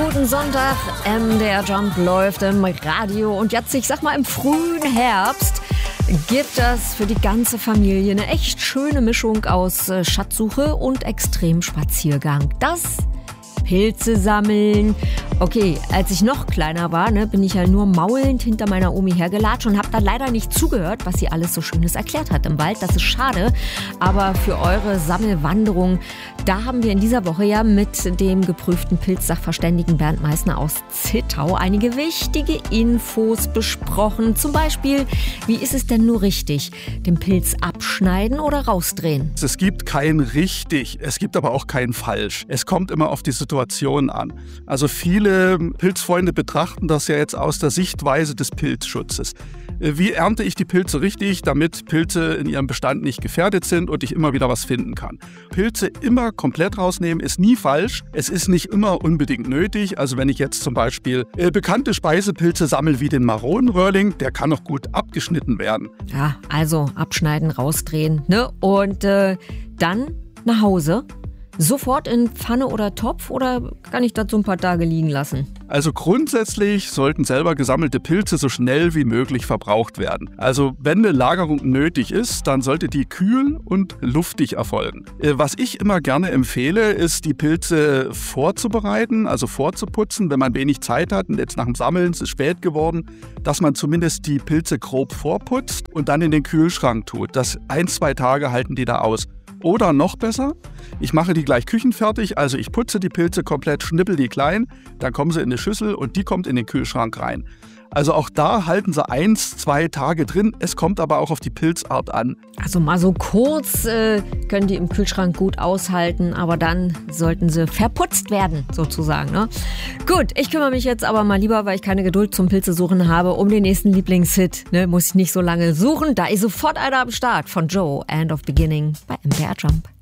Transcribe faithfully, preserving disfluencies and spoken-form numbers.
Guten Sonntag, M D R Jump läuft im Radio und jetzt, ich sag mal, im frühen Herbst gibt es für die ganze Familie eine echt schöne Mischung aus Schatzsuche und Extremspaziergang. Das Pilze sammeln. Okay, als ich noch kleiner war, ne, bin ich ja nur maulend hinter meiner Omi hergelatscht und habe dann leider nicht zugehört, was sie alles so Schönes erklärt hat im Wald. Das ist schade, aber für eure Sammelwanderung, da haben wir in dieser Woche ja mit dem geprüften Pilzsachverständigen Bernd Meißner aus Zittau einige wichtige Infos besprochen. Zum Beispiel, wie ist es denn nur richtig? Den Pilz abschneiden oder rausdrehen? Es gibt kein richtig, es gibt aber auch kein falsch. Es kommt immer auf die Situation an. Also viele Pilzfreunde betrachten das ja jetzt aus der Sichtweise des Pilzschutzes. Wie ernte ich die Pilze richtig, damit Pilze in ihrem Bestand nicht gefährdet sind und ich immer wieder was finden kann? Pilze immer komplett rausnehmen ist nie falsch. Es ist nicht immer unbedingt nötig. Also wenn ich jetzt zum Beispiel äh, bekannte Speisepilze sammle wie den Maronenröhrling, der kann noch gut abgeschnitten werden. Ja, also abschneiden, rausdrehen, ne? Und äh, dann nach Hause. Sofort in Pfanne oder Topf oder kann ich das so ein paar Tage liegen lassen? Also grundsätzlich sollten selber gesammelte Pilze so schnell wie möglich verbraucht werden. Also wenn eine Lagerung nötig ist, dann sollte die kühl und luftig erfolgen. Was ich immer gerne empfehle, ist die Pilze vorzubereiten, also vorzuputzen, wenn man wenig Zeit hat und jetzt nach dem Sammeln, es ist spät geworden, dass man zumindest die Pilze grob vorputzt und dann in den Kühlschrank tut. Das ein, zwei Tage halten die da aus. Oder noch besser, ich mache die gleich küchenfertig, also ich putze die Pilze komplett, schnippel die klein, dann kommen sie in eine Schüssel und die kommt in den Kühlschrank rein. Also auch da halten sie eins, zwei Tage drin, es kommt aber auch auf die Pilzart an. Also mal so kurz äh, können die im Kühlschrank gut aushalten, aber dann sollten sie verputzt werden, sozusagen. Ne? Gut, ich kümmere mich jetzt aber mal lieber, weil ich keine Geduld zum Pilzesuchen habe, um den nächsten Lieblingshit. Ne? Muss ich nicht so lange suchen, da ist sofort einer am Start von Joe, End of Beginning bei M D R Jump.